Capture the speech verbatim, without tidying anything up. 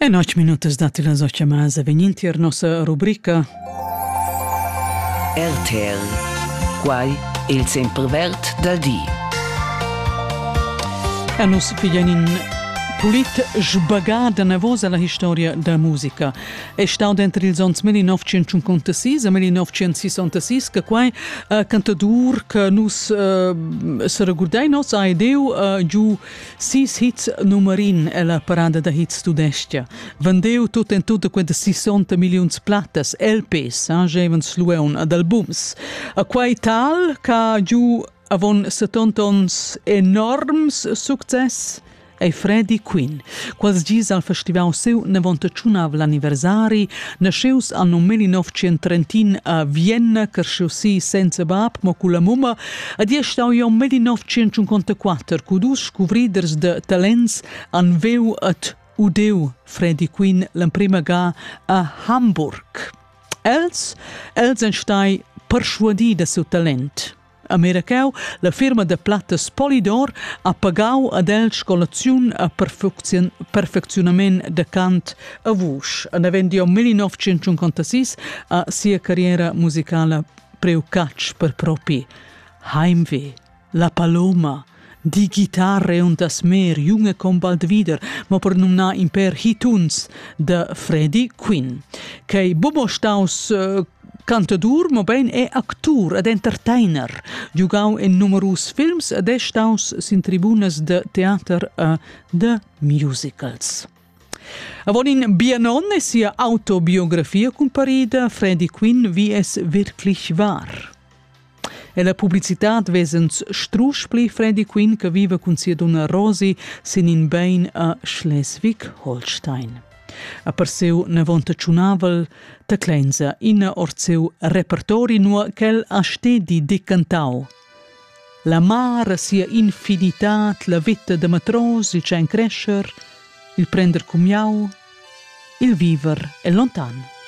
E noč minutas dati la zocia masa venintier nossa rubrica R T L. Quai il sempervert dal di. E nus piglianin pulit sbagada navosa la storia da musica. È stato dentro il zons millenovecentocinquantasei e millenovecentossessantasei che quai uh, cantadur che nus uh, se regurdai nos a ideu uh, giù sis hits numerin e la parada da hits tudestia. Vendeu tut en tut quenta sessanta milions plattas L Ps, eh, jeven slueun ad albums. A quai tal ca giù avon settantons enorms success e Freddie Quinn. Quals gis al festival seu novantotrunav l'anniversari, nasceus anno millenovecenttrentin a Vienna, carsciu si senza bab, ma cu la mumma, ad ie stau io millenovecentocinquantaquattro, cu dus scuvriders de talents an veu at udeu Freddie Quinn l'emprima ga a Hamburg. Els, els en stai persuadi da seu talent. Americau, la firma de plattas Polydor ha pagau ad el scolaziun a perfezion, perfezionament de cant a vusch. En avendio millenovecentocinquantasei a sia carriera musicala preucatsch per propi Heimweh, La Paloma, Die Gitarre und das Meer, Junge komm bald wieder, ma per numna imper hituns de Freddie Quinn. Kei Bobo staus uh, cantadur, ma ben è actur ed entertainer. Giugau in numerus films ed è staus sin tribunas de teater e de musicals. Avon in Bianon sia autobiografia comparida Freddie Quinn wie es wirklich war. E la publicitat vesens struspli Freddie Quinn che vive con sia donna Rosi sin in bein a Schleswig-Holstein. A per seu novantotrunavel te clenza in or seu repertori nua quel a stedi decantau. La mar sia infinitat, la vita de matros, il cen crescer, il prender cumiau, il viver è lontan.